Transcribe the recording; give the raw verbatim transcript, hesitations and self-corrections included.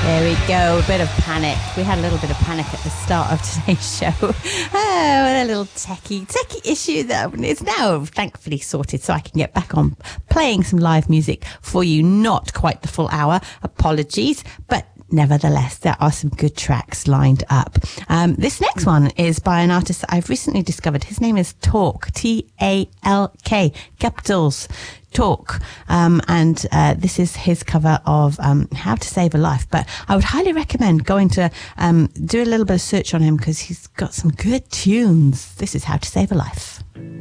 There we go, a bit of panic. We had a little bit of panic at the start of today's show. Oh, a little techie, techie issue that is now thankfully sorted, so I can get back on playing some live music for you. Not quite the full hour, apologies, but nevertheless, there are some good tracks lined up. Um, this next one is by an artist that I've recently discovered. His name is Talk, T A L K, capitals. Talk, um, and uh, this is his cover of um, How to Save a Life. But I would highly recommend going to um, do a little bit of search on him because he's got some good tunes. This is How to Save a Life.